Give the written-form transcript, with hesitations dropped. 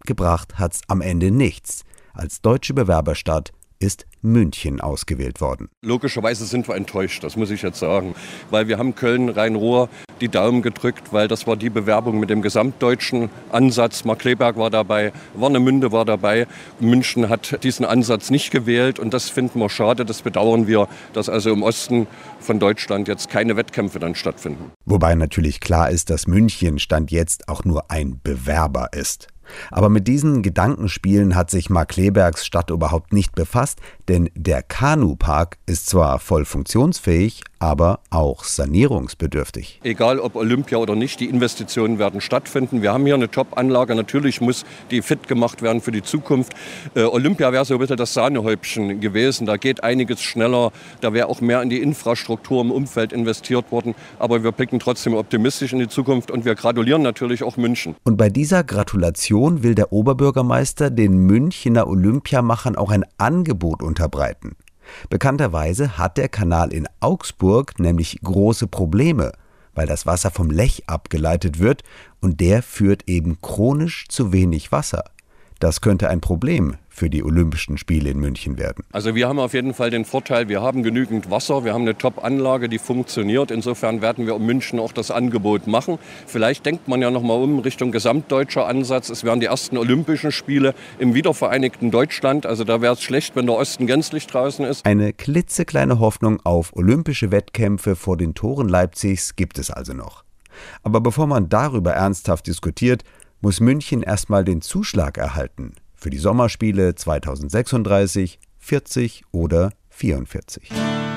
gebracht hat's am Ende nichts. Als deutsche Bewerberstadt ist München ausgewählt worden. Logischerweise sind wir enttäuscht, das muss ich jetzt sagen, weil wir haben Köln, Rhein-Ruhr die Daumen gedrückt, weil das war die Bewerbung mit dem gesamtdeutschen Ansatz. Markkleeberg war dabei, Warnemünde war dabei. München hat diesen Ansatz nicht gewählt und das finden wir schade, das bedauern wir, dass also im Osten von Deutschland jetzt keine Wettkämpfe dann stattfinden. Wobei natürlich klar ist, dass München Stand jetzt auch nur ein Bewerber ist. Aber mit diesen Gedankenspielen hat sich Markkleebergs Stadtoberhaupt nicht befasst, denn der Kanupark ist zwar voll funktionsfähig, aber auch sanierungsbedürftig. Egal ob Olympia oder nicht, die Investitionen werden stattfinden. Wir haben hier eine Top-Anlage, natürlich muss die fit gemacht werden für die Zukunft. Olympia wäre so ein bisschen das Sahnehäubchen gewesen, da geht einiges schneller, da wäre auch mehr in die Infrastruktur im Umfeld investiert worden. Aber wir blicken trotzdem optimistisch in die Zukunft und wir gratulieren natürlich auch München. Und bei dieser Gratulation will der Oberbürgermeister den Münchner Olympiamachern auch ein Angebot unterbreiten. Bekannterweise hat der Kanal in Augsburg nämlich große Probleme, weil das Wasser vom Lech abgeleitet wird und der führt eben chronisch zu wenig Wasser. Das könnte ein Problem für die Olympischen Spiele in München werden. Also wir haben auf jeden Fall den Vorteil, wir haben genügend Wasser, wir haben eine Top-Anlage, die funktioniert. Insofern werden wir in München auch das Angebot machen. Vielleicht denkt man ja noch mal um Richtung gesamtdeutscher Ansatz. Es wären die ersten Olympischen Spiele im wiedervereinigten Deutschland. Also da wäre es schlecht, wenn der Osten gänzlich draußen ist. Eine klitzekleine Hoffnung auf olympische Wettkämpfe vor den Toren Leipzigs gibt es also noch. Aber bevor man darüber ernsthaft diskutiert, muss München erstmal den Zuschlag erhalten für die Sommerspiele 2036, 40 oder 44.